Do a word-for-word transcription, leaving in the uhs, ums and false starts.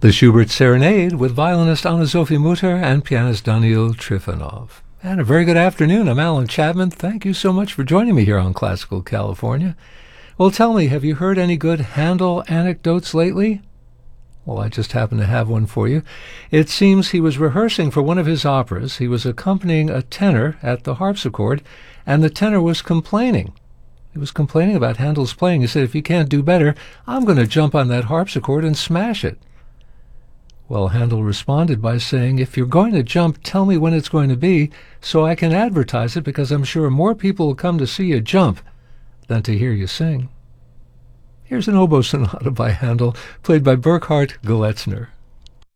The Schubert Serenade with violinist Anna-Sophie Mutter and pianist Daniil Trifonov. And a very good afternoon. I'm Alan Chapman. Thank you so much for joining me here on Classical California. Well, tell me, have you heard any good Handel anecdotes lately? Well, I just happen to have one for you. It seems he was rehearsing for one of his operas. He was accompanying a tenor at the harpsichord, and the tenor was complaining. He was complaining about Handel's playing. He said, if you can't do better, I'm going to jump on that harpsichord and smash it. Well, Handel responded by saying, if you're going to jump, tell me when it's going to be so I can advertise it, because I'm sure more people will come to see you jump than to hear you sing. Here's an oboe sonata by Handel, played by Burkhard Geletzner.